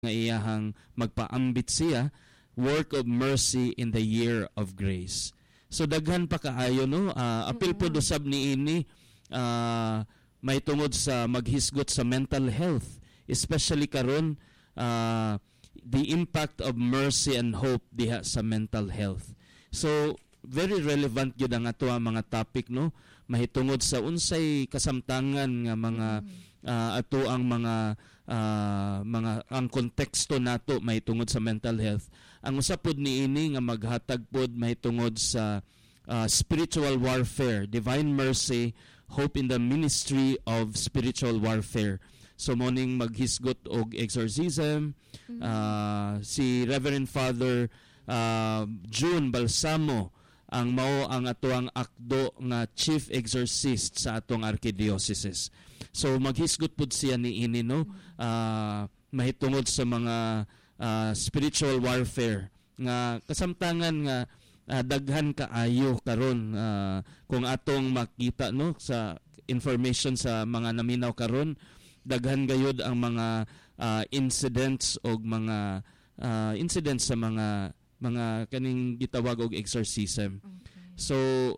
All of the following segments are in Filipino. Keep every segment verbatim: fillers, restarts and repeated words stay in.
nga iyahang magpaambit siya, work of mercy in the year of grace. So daghan pa kaayo no, uh, apil po dosab ni ini uh, may tungod sa maghisgot sa mental health, especially karon uh, the impact of mercy and hope diha sa mental health. So very relevant gyud ang ato ang mga topic no, mahitungod sa unsay kasamtangan nga mga uh, ato ang mga uh, mga ang konteksto nato mahitungod sa mental health. Ang usa pod niini nga maghatag pod mahitungod sa uh, spiritual warfare, divine mercy, hope in the ministry of spiritual warfare. So morning maghisgot og exorcism, mm-hmm. uh, si Reverend Father uh, June Balsamo ang mao ang atoang akdo nga chief exorcist sa atong archdiocese. So maghisgot pud siya ni ini no, uh, mahitungod sa mga uh, spiritual warfare nga kasamtangan nga uh, daghan kaayo karon uh, kung atong makita no sa information sa mga naminaw karon, daghan gayud ang mga uh, incidents og mga uh, incidents sa mga mga kaning gitawag og exorcism. Okay. So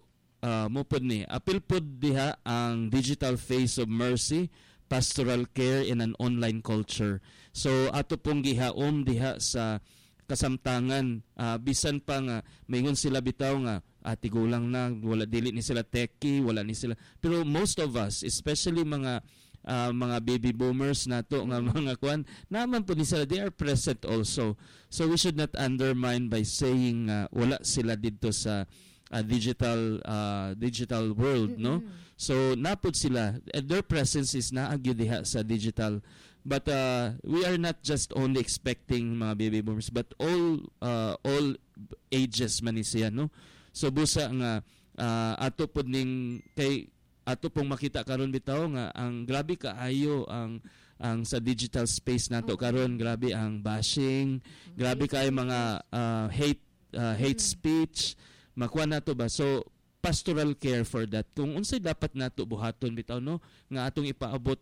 uh, mo pod ni apil pod diha ang digital face of mercy, pastoral care in an online culture. So ato pong gihaom diha sa kasamtangan, uh, bisan pa nga maingon sila bitaw nga ah, tigulang na wala dili ni sila techie, wala ni sila, pero most of us, especially mga Uh, mga baby boomers nato nga mga kwan naman po ni sila, they are present also. So we should not undermine by saying uh, wala sila dito sa uh, digital uh, digital world, no? So napod sila, their presence is naagyo diha sa digital, but uh, we are not just only expecting mga baby boomers but all uh, all ages man ni siya, no? So busa nga uh, ato pod ning kay ato pong makita karon bitaw nga ang grabe kaayo ang ang sa digital space nato karon, grabe ang bashing, grabe kay mga uh, hate uh, hate speech makuha nato ba. So pastoral care for that, kung unsay dapat nato buhaton bitaw no nga atong ipaabot,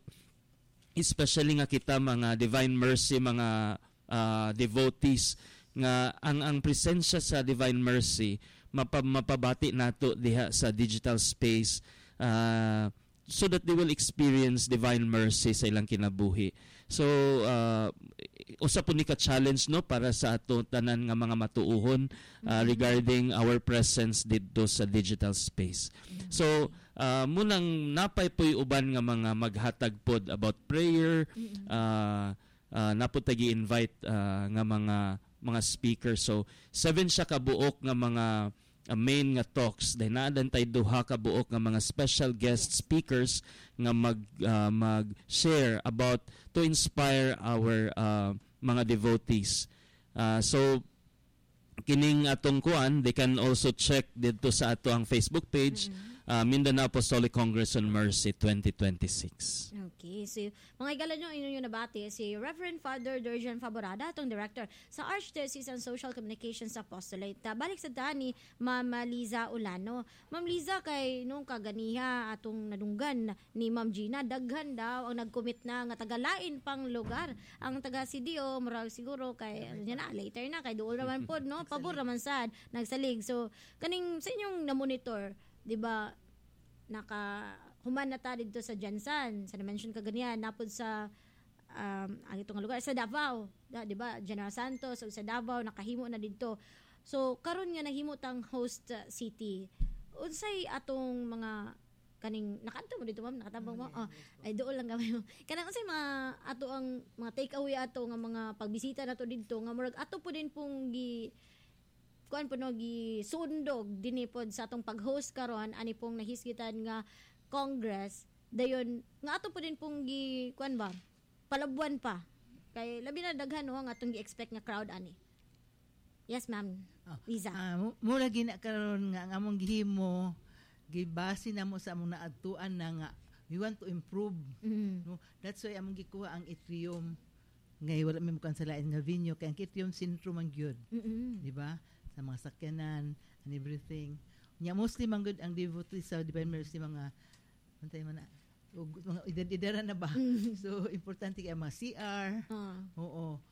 especially nga kita mga divine mercy mga uh, devotees nga ang ang presensya sa divine mercy mapa, mapabati nato diha sa digital space, Uh, so that they will experience divine mercy sa ilang kinabuhi. So uh, usa po ni ka challenge no para sa ato tanan nga mga matuuhon uh, regarding our presence dito sa digital space. So uh, munang napay po'y uban nga mga maghatag pod about prayer, uh, uh, napod tagi invite uh, nga mga mga speakers. So seven siya ka buok nga mga Uh, main nga talks, dahil naadan tayo duha ka buok nga mga special guest speakers nga mag uh, mag-share about to inspire our uh, mga devotees. Uh, so kining atong kuan, they can also check dito sa ato ang Facebook page, mm-hmm. uh, Mindanao Apostolic Congress on Mercy twenty twenty-six. Okay, so mga igala nyo inyo nabati si Reverend Father Durjan Faborada, atong director sa Archdiocese and Social Communications Apostolate. Ta, balik sa tani Ma'am Liza Ulano. Ma'am Liza, kay nung kaganiha atong nadunggan ni Ma'am Gina, daghan daw ang nag-commit na nga tagalain pang lugar. Ang taga C D O murag siguro kay ano na later na kay duol naman pod no, pabor naman sad nagsalig. So kaning sa inyong na-monitor, di ba, naka human na ta dito sa Jansan, sa na-mention ka ganyan, napod sa um, ang itong lugar, sa Davao, da, di ba, General Santos, o sa Davao, nakahimo na dito. So, karon nga nahimo tang host uh, city. Unsay atong mga kaning nakanto mo dito ma'am, nakatabang mo, oh, ay doon lang gamay mo. Kanang unsay mga ato ang mga take away ato nga mga pagbisita nato dito nga murag ato po din pong gi kuan po no gi sundog dinhi pod sa atong pag-host karon ani pong nahisgitan nga Congress dayon nga ato po din pong gi kuan ba palabuan pa kay labi na daghan no nga atong gi-expect nga crowd ani. Yes ma'am. Oh, Liza. Uh, mura gina karon nga among gihimo gibase na mo sa among naadtuan na nga we want to improve. Mm-hmm. No, that's why among gikuha ang atrium ngay wala may mukan sa lain nga venue kay ang atrium sentro man gyud. Mm-hmm. Di ba? Sa mga sakyanan and everything. Nya mostly man good ang devotees sa Divine Mercy mga antay man na o, mga edad-edara na ba? Mm-hmm. So importante kay mga C R. Uh. Oo.